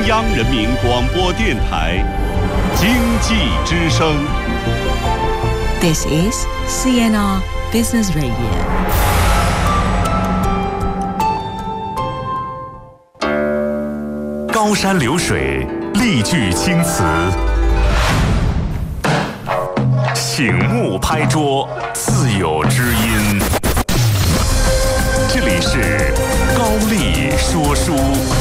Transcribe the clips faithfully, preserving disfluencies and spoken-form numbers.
央人民广播电台经济之声。 This is C N R Business Radio。 高山流水，丽句青词，醒目拍桌，自有知音。这里是高丽说书。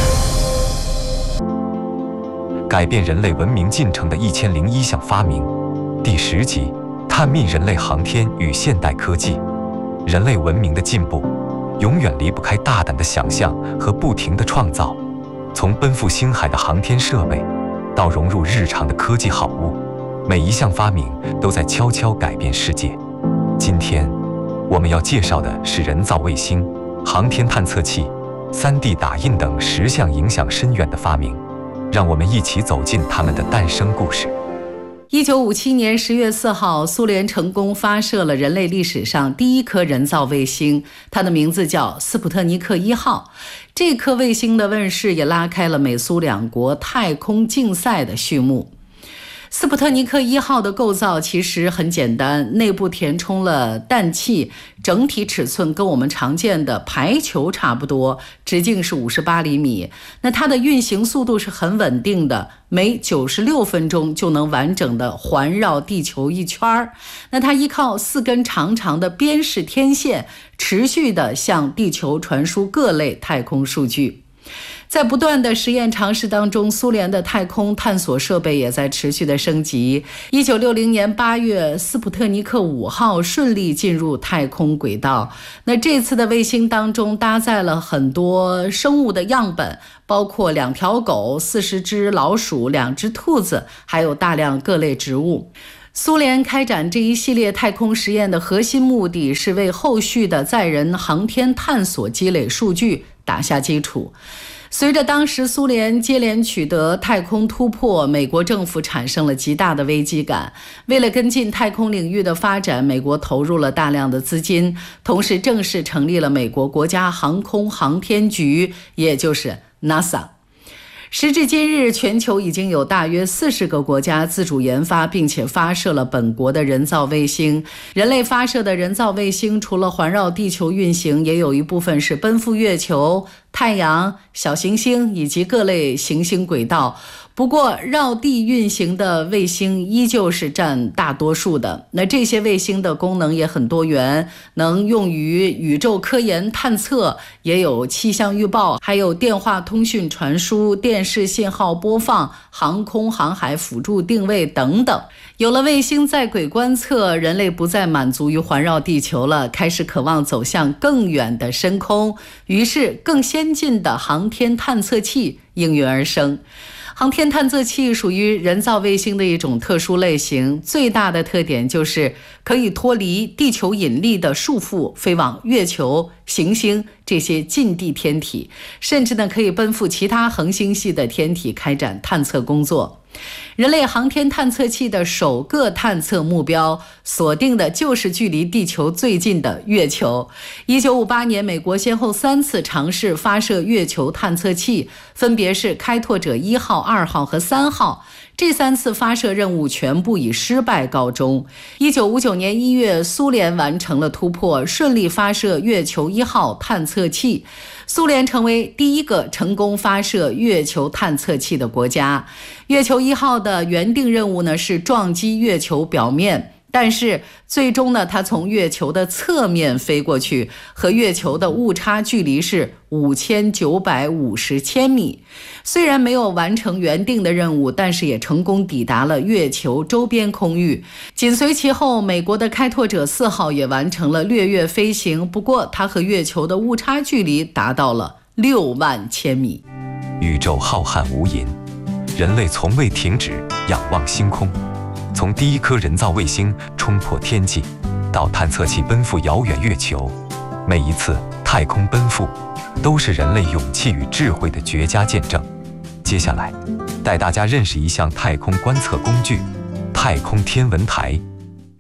改变人类文明进程的一千零一项发明，第十集：探秘人类航天与现代科技。人类文明的进步，永远离不开大胆的想象和不停的创造。从奔赴星海的航天设备，到融入日常的科技好物，每一项发明都在悄悄改变世界。今天，我们要介绍的是人造卫星、航天探测器、三 D 打印等十项影响深远的发明。让我们一起走进他们的诞生故事。 一九五七年十月四号，苏联成功发射了人类历史上第一颗人造卫星，它的名字叫斯普特尼克一号。这颗卫星的问世也拉开了美苏两国太空竞赛的序幕。斯普特尼克一号的构造其实很简单，内部填充了氮气，整体尺寸跟我们常见的排球差不多，直径是五十八厘米。那它的运行速度是很稳定的，每九十六分钟就能完整的环绕地球一圈。那它依靠四根长长的边式天线，持续的向地球传输各类太空数据。在不断的实验尝试当中，苏联的太空探索设备也在持续的升级。一九六零年八月，斯普特尼克五号顺利进入太空轨道。那这次的卫星当中搭载了很多生物的样本，包括两条狗、四十只老鼠、两只兔子，还有大量各类植物。苏联开展这一系列太空实验的核心目的是为后续的载人航天探索积累数据，打下基础。随着当时苏联接连取得太空突破，美国政府产生了极大的危机感。为了跟进太空领域的发展，美国投入了大量的资金，同时正式成立了美国国家航空航天局，也就是 NASA。时至今日，全球已经有大约四十个国家自主研发并且发射了本国的人造卫星。人类发射的人造卫星除了环绕地球运行，也有一部分是奔赴月球、太阳、小行星以及各类行星轨道。不过绕地运行的卫星依旧是占大多数的。那这些卫星的功能也很多元，能用于宇宙科研探测，也有气象预报，还有电话通讯传输、电视信号播放、航空航海辅助定位等等。有了卫星在轨观测，人类不再满足于环绕地球了，开始渴望走向更远的深空，于是更先进的航天探测器应运而生。航天探测器属于人造卫星的一种特殊类型，最大的特点就是可以脱离地球引力的束缚，飞往月球、行星这些近地天体，甚至呢可以奔赴其他恒星系的天体开展探测工作。人类航天探测器的首个探测目标锁定的就是距离地球最近的月球。一九五八年，美国先后三次尝试发射月球探测器，分别是开拓者一号、二号和三号。这三次发射任务全部以失败告终。一九五九年一月，苏联完成了突破，顺利发射月球一号探测器。苏联成为第一个成功发射月球探测器的国家。月球一号的原定任务呢是撞击月球表面，但是最终呢，它从月球的侧面飞过去，和月球的误差距离是五千九百五十千米。虽然没有完成原定的任务，但是也成功抵达了月球周边空域。紧随其后，美国的开拓者四号也完成了掠月飞行，不过它和月球的误差距离达到了六万千米。 宇宙浩瀚无垠，人类从未停止仰望星空。从第一颗人造卫星冲破天际，到探测器奔赴遥远月球，每一次太空奔赴都是人类勇气与智慧的绝佳见证。接下来带大家认识一项太空观测工具——太空天文台。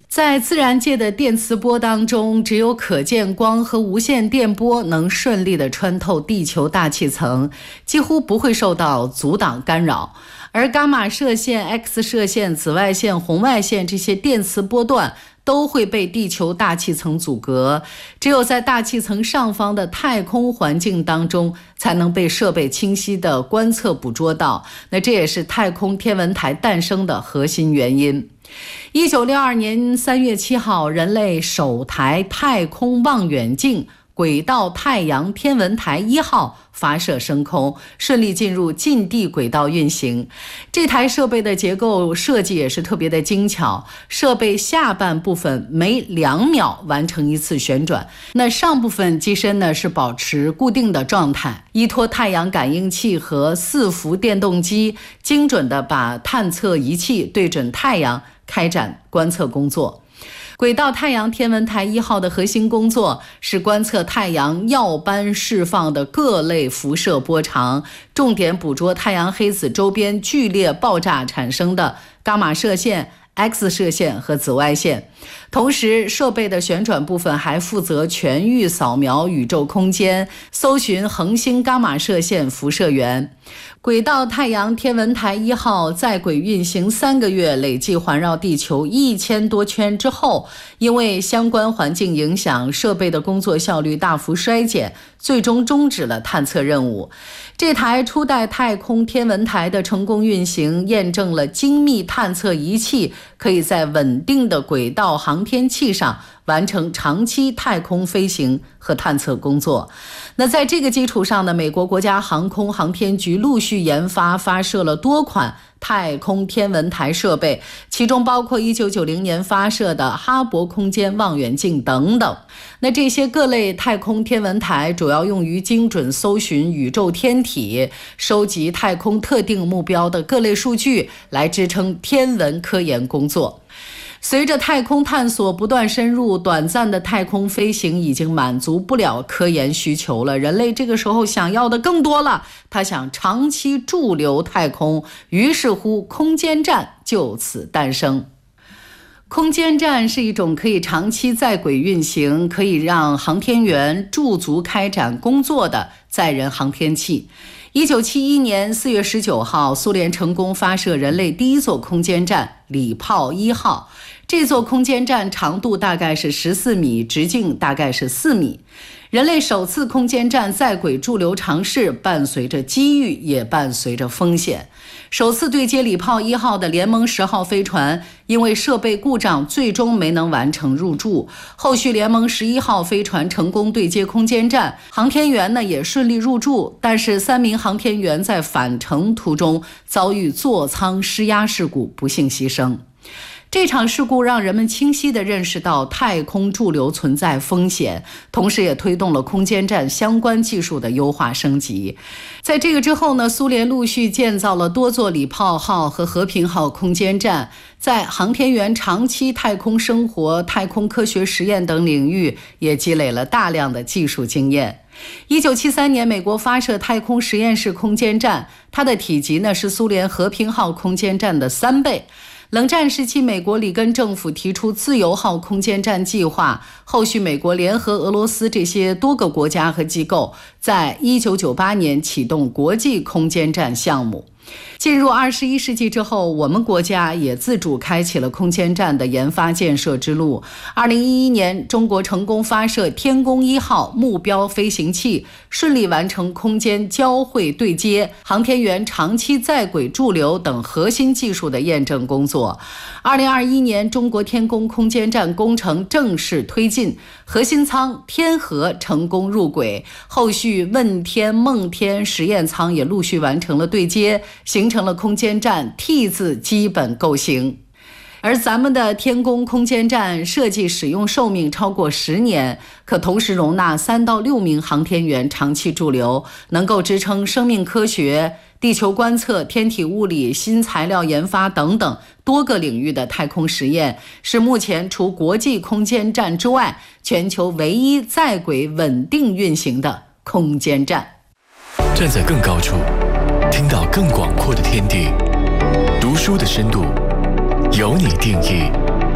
在自然界的电磁波当中，只有可见光和无线电波能顺利地穿透地球大气层，几乎不会受到阻挡干扰。而伽马射线、X 射线、紫外线、红外线这些电磁波段都会被地球大气层阻隔，只有在大气层上方的太空环境当中，才能被设备清晰地观测捕捉到。那这也是太空天文台诞生的核心原因。一九六二年三月七号，人类首台太空望远镜轨道太阳天文台一号发射升空，顺利进入近地轨道运行。这台设备的结构设计也是特别的精巧，设备下半部分每两秒完成一次旋转，那上部分机身呢是保持固定的状态，依托太阳感应器和四伏电动机，精准地把探测仪器对准太阳，开展观测工作。轨道太阳天文台一号的核心工作是观测太阳耀斑释放的各类辐射波长，重点捕捉太阳黑子周边剧烈爆炸产生的伽马射线、X 射线和紫外线。同时，设备的旋转部分还负责全域扫描宇宙空间，搜寻恒星伽马射线辐射源。轨道太阳天文台一号在轨运行三个月，累计环绕地球一千多圈之后，因为相关环境影响，设备的工作效率大幅衰减，最终终止了探测任务。这台初代太空天文台的成功运行，验证了精密探测仪器可以在稳定的轨道航天器上完成长期太空飞行和探测工作。那在这个基础上呢，美国国家航空航天局陆续研发发射了多款太空天文台设备，其中包括一九九零年发射的哈勃空间望远镜等等。那这些各类太空天文台主要用于精准搜寻宇宙天体，收集太空特定目标的各类数据，来支撑天文科研工作。随着太空探索不断深入，短暂的太空飞行已经满足不了科研需求了，人类这个时候想要的更多了，他想长期驻留太空，于是乎空间站就此诞生。空间站是一种可以长期在轨运行，可以让航天员驻足开展工作的载人航天器。一九七一年四月十九号，苏联成功发射人类第一座空间站礼炮一号。这座空间站长度大概是十四米，直径大概是四米。人类首次空间站在轨驻留尝试，伴随着机遇，也伴随着风险。首次对接礼炮一号的联盟十号飞船，因为设备故障，最终没能完成入驻。后续联盟十一号飞船成功对接空间站，航天员呢也顺利入驻，但是三名航天员在返程途中遭遇座舱失压事故，不幸牺牲。这场事故让人们清晰地认识到太空驻留存在风险，同时也推动了空间站相关技术的优化升级。在这个之后呢，苏联陆续建造了多座礼炮号和和平号空间站，在航天员长期太空生活、太空科学实验等领域也积累了大量的技术经验。一九七三年，美国发射太空实验室空间站，它的体积呢是苏联和平号空间站的三倍。冷战时期，美国里根政府提出自由号空间站计划，后续美国联合俄罗斯这些多个国家和机构，在一九九八年启动国际空间站项目。进入二十一世纪之后，我们国家也自主开启了空间站的研发建设之路。二零一一年，中国成功发射天宫一号目标飞行器，顺利完成空间交会对接、航天员长期在轨驻留等核心技术的验证工作。二零二一年，中国天宫空间站工程正式推进，核心舱天河成功入轨，后续问天、梦天实验舱也陆续完成了对接，形成了空间站 T 字基本构型。而咱们的天宫空间站设计使用寿命超过十年，可同时容纳三到六名航天员长期驻留，能够支撑生命科学、地球观测、天体物理、新材料研发等等多个领域的太空实验，是目前除国际空间站之外，全球唯一在轨稳定运行的空间站。 站在更高处，听到更广阔的天地，读书的深度由你定义。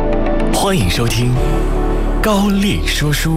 欢迎收听高丽说书。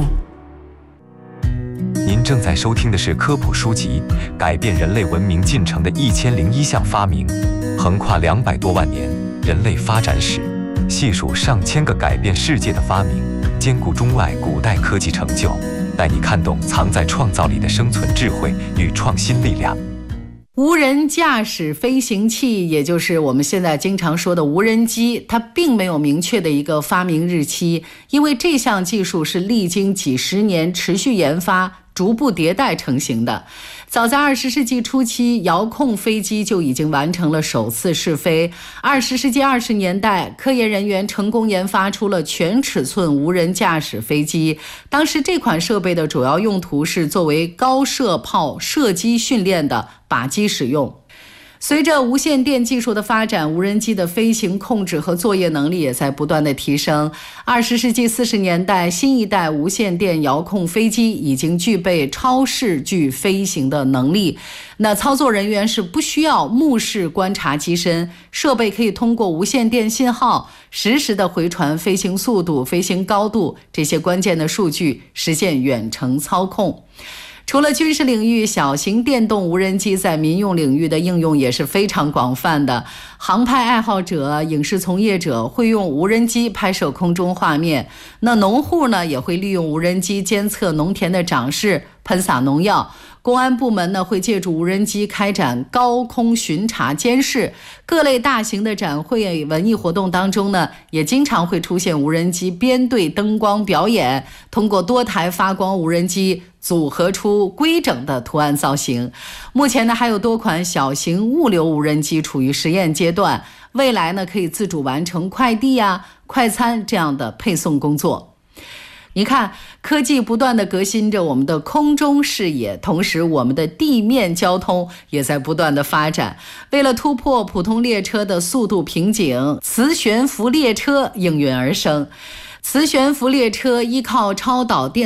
您正在收听的是科普书籍《改变人类文明进程的一千零一项发明》，横跨两百多万年人类发展史，细数上千个改变世界的发明，兼顾中外古代科技成就，带你看懂藏在创造里的生存智慧与创新力量。 无人驾驶飞行器，也就是我们现在经常说的无人机，它并没有明确的一个发明日期，因为这项技术是历经几十年持续研发，逐步迭代成型的。早在二十世纪初期，遥控飞机就已经完成了首次试飞。二十世纪二十年代，科研人员成功研发出了全尺寸无人驾驶飞机。当时这款设备的主要用途是作为高射炮射击训练的靶机使用。随着无线电技术的发展，无人机的飞行控制和作业能力也在不断的提升。二十世纪四十年代，新一代无线电遥控飞机已经具备超视距飞行的能力。那操作人员是不需要目视观察机身，设备可以通过无线电信号实时的回传飞行速度、飞行高度这些关键的数据，实现远程操控。除了军事领域，小型电动无人机在民用领域的应用也是非常广泛的。航拍爱好者、影视从业者会用无人机拍摄空中画面，那农户呢也会利用无人机监测农田的长势、喷洒农药。公安部门呢会借助无人机开展高空巡查监视。各类大型的展会、文艺活动当中呢，也经常会出现无人机编队灯光表演，通过多台发光无人机组合出规整的图案造型。目前呢，还有多款小型物流无人机处于实验阶段，未来呢可以自主完成快递啊、快餐这样的配送工作。你看，科技不断地革新着我们的空中视野，同时我们的地面交通也在不断地发展。为了突破普通列车的速度瓶颈，磁悬浮列车应运而生。磁悬浮列车依靠超导电